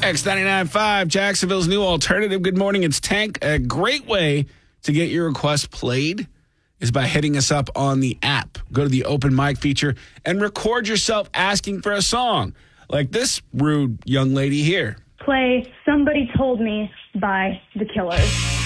X99.5, Jacksonville's new alternative. Good morning, it's Tank. A great way to get your request played is by hitting us up on the app. Go to the open mic feature and record yourself asking for a song. Like this rude young lady here. Play Somebody Told Me by The Killers.